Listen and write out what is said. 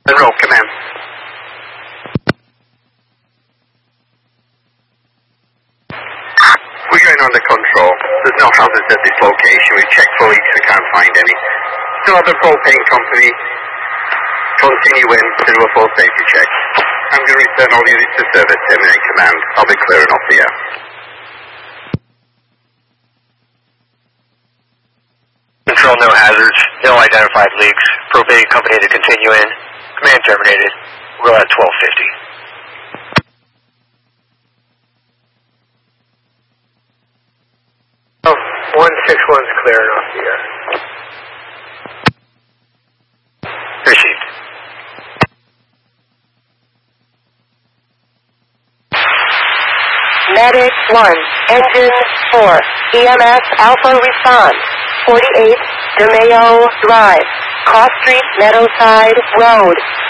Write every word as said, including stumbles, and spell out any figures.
Monroe, command. We're going under control. There's no hazards at this location. We've checked for leaks, we can't find any. Still have the propane company continue in to do a full safety check. I'm going to return all units to service, terminate command. I'll be clearing off the air. Control, no hazards, no identified leaks. Propane company to continue in. Command terminated. We'll at twelve fifty. Oh, one six one's clearing off the air. Received. Medic one, engine four, E M S Alpha respond, forty-eight DeMayo Drive, Cross Street, Meadowside Road.